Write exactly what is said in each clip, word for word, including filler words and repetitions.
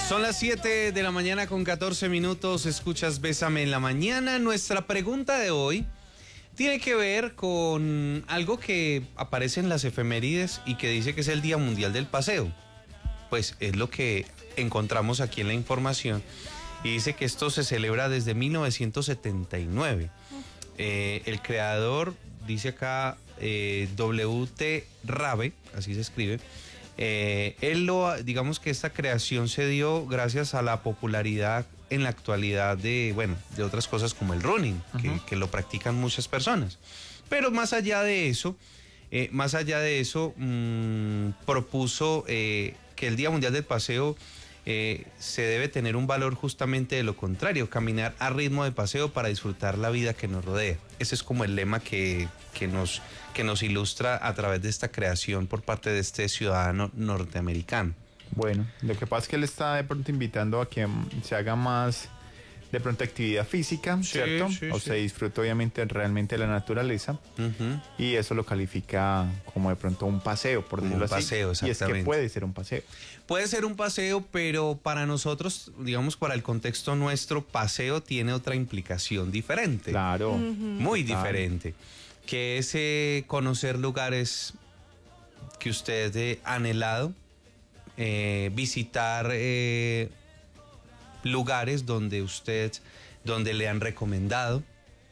Son las siete de la mañana con catorce minutos, escuchas Bésame en la Mañana. Nuestra pregunta de hoy tiene que ver con algo que aparece en las efemérides y que dice que es el Día Mundial del Paseo. Pues es lo que encontramos aquí en la información y dice que esto se celebra desde mil novecientos setenta y nueve. Eh, el creador, dice acá, eh, W T Rabe, así se escribe. Eh, él lo, digamos que esta creación se dio gracias a la popularidad en la actualidad de, bueno, de otras cosas como el running, uh-huh. que, que lo practican muchas personas. Pero más allá de eso, eh, más allá de eso, mmm, propuso eh, que el Día Mundial del Paseo eh, se debe tener un valor justamente de lo contrario, caminar a ritmo de paseo para disfrutar la vida que nos rodea. Ese es como el lema que, que nos... que nos ilustra a través de esta creación por parte de este ciudadano norteamericano. Bueno, lo que pasa es que él está de pronto invitando a que se haga más de pronto actividad física, sí, ¿cierto? Sí, o sí. Se disfruta obviamente realmente de la naturaleza, uh-huh. y eso lo califica como de pronto un paseo, por decirlo así. Un paseo, exactamente. Y es que puede ser un paseo. Puede ser un paseo, pero para nosotros, digamos, para el contexto nuestro, paseo tiene otra implicación diferente. Claro. Uh-huh. Muy claro. diferente. Que es eh, conocer lugares que usted eh, ha anhelado, eh, visitar eh, lugares donde usted, donde le han recomendado,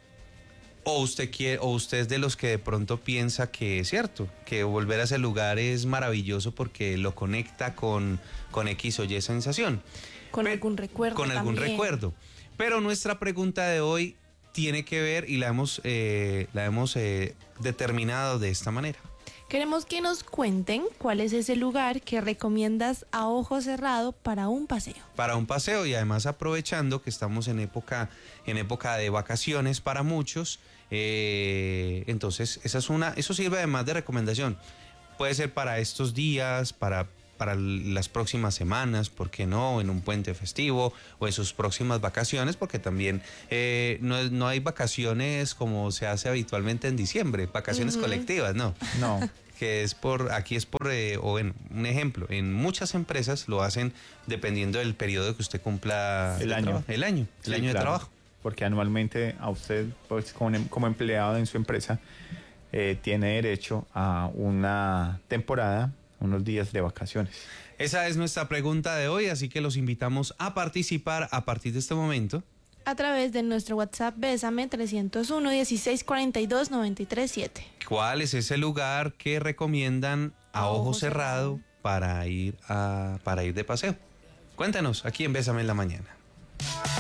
o usted quiere, o usted es de los que de pronto piensa que es cierto, que volver a ese lugar es maravilloso porque lo conecta con, con X o Y sensación. Con Pero, algún recuerdo. Con algún también. recuerdo. Pero nuestra pregunta de hoy tiene que ver y la hemos, eh, la hemos eh, determinado de esta manera. Queremos que nos cuenten cuál es ese lugar que recomiendas a ojo cerrado para un paseo. Para un paseo y además aprovechando que estamos en época, en época de vacaciones para muchos, eh, entonces esa es una, eso sirve además de recomendación. Puede ser para estos días, para... para las próximas semanas, ¿por qué no? En un puente festivo o en sus próximas vacaciones, porque también eh, no, no hay vacaciones como se hace habitualmente en diciembre, vacaciones uh-huh. colectivas, no. No. Que es por, aquí es por, eh, o bueno, un ejemplo, en muchas empresas lo hacen dependiendo del periodo que usted cumpla. El año. Trabajo, el año, el sí, año claro. de trabajo. Porque anualmente a usted, pues como, como empleado en su empresa, eh, tiene derecho a una temporada, unos días de vacaciones. Esa es nuestra pregunta de hoy, así que los invitamos a participar a partir de este momento. A través de nuestro WhatsApp Bésame trescientos uno, dieciséis cuarenta y dos, noventa y tres siete. ¿Cuál es ese lugar que recomiendan a, a ojo cerrado, cerrado para ir a para ir de paseo? Cuéntanos aquí en Bésame en la Mañana.